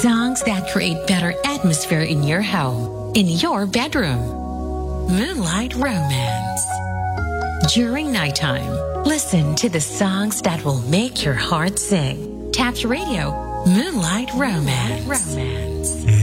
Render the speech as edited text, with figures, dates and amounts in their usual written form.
Songs that create better atmosphere in your home, in your bedroom. Moonlight Romance. During nighttime, listen to the songs that will make your heart sing. Tap Radio, Moonlight Romance.